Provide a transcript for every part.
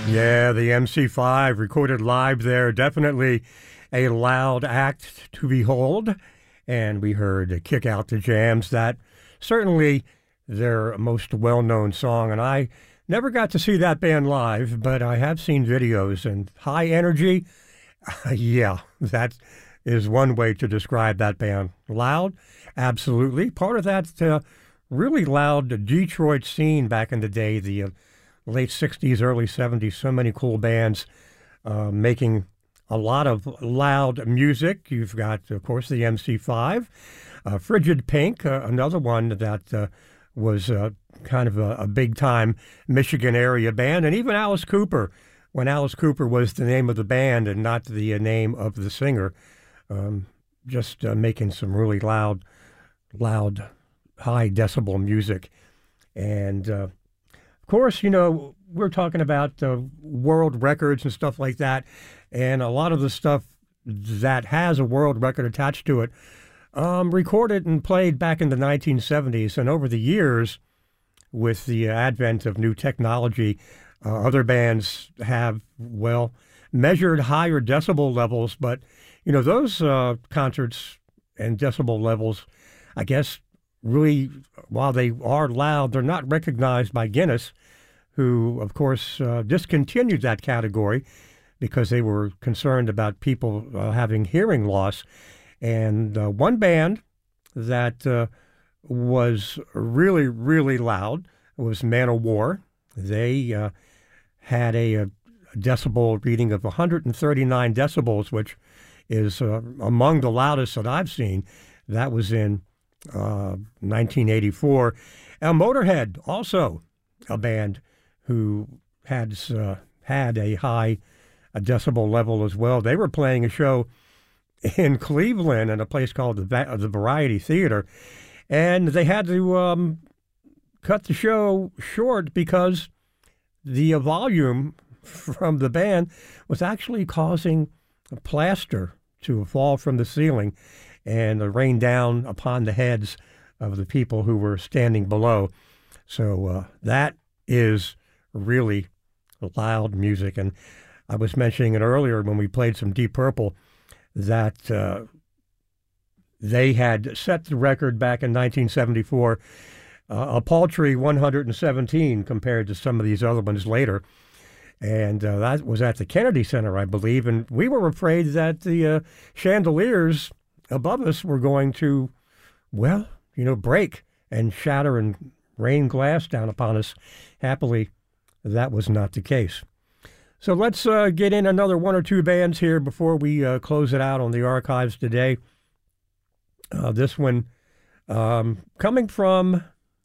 Yeah, the MC5 recorded live there. Definitely a loud act to behold. And we heard Kick Out the Jams. That certainly their most well-known song. And I never got to see that band live, but I have seen videos. And high energy, yeah, that is one way to describe that band. Loud, absolutely. Part of that really loud Detroit scene back in the day, the late 60s, early 70s. So many cool bands making a lot of loud music. You've got, of course, the MC5, Frigid Pink, another one that was kind of a big-time Michigan area band, and even Alice Cooper, when Alice Cooper was the name of the band and not the name of the singer, just making some really loud, high decibel music. And of course, you know, we're talking about world records and stuff like that, and a lot of the stuff that has a world record attached to it recorded and played back in the 1970s. And over the years, with the advent of new technology, other bands have, well, measured higher decibel levels, but, you know, those concerts and decibel levels, I guess, really, while they are loud, they're not recognized by Guinness, who, of course, discontinued that category because they were concerned about people having hearing loss. And one band that was really, really loud was Man O' War. They had a decibel reading of 139 decibels, which is among the loudest that I've seen. That was in 1984. Motorhead, also a band who had a high decibel level as well. They were playing a show in Cleveland in a place called the Variety Theater, and they had to cut the show short because the volume from the band was actually causing plaster to fall from the ceiling and rain down upon the heads of the people who were standing below. So that is really loud music. And I was mentioning it earlier when we played some Deep Purple that they had set the record back in 1974, a paltry 117 compared to some of these other ones later. And that was at the Kennedy Center, I believe. And we were afraid that the chandeliers above us were going to, well, you know, break and shatter and rain glass down upon us. Happily, that was not the case. So let's get in another one or two bands here before we close it out on the archives today. This one coming from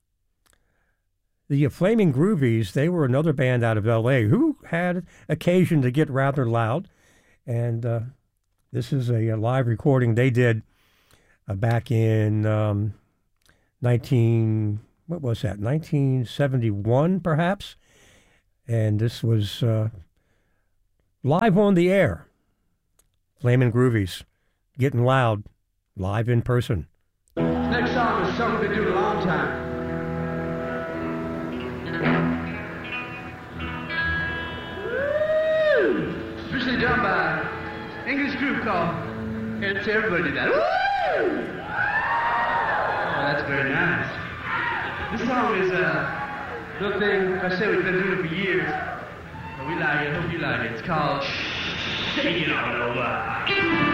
the Flaming Groovies. They were another band out of L.A. who had occasion to get rather loud. And this is a live recording they did back in 1971, perhaps. And this was live on the air. Flaming Groovies, getting loud, live in person. Next song is something we do a long time. Woo! Especially done by English group called, and it's everybody did that. Woo! Oh, that's very nice. This song is a little thing, I say we've been doing it for years. But we like it, I hope you like it. It's called Take It On Over.